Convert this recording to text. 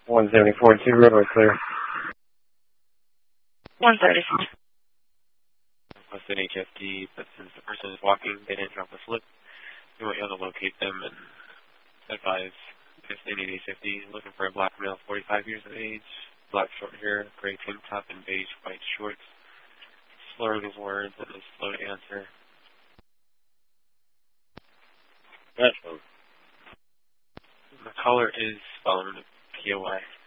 174 2 roadway clear. 134. Requested HFD, but since the person is walking, they didn't drop a slip. We want you to locate them and advise if they need HFD. Looking for a black male, 45 years of age, black short hair, gray tank top, and beige white shorts. Slurring his words and is slow to answer. That's fine. The caller is following the POI.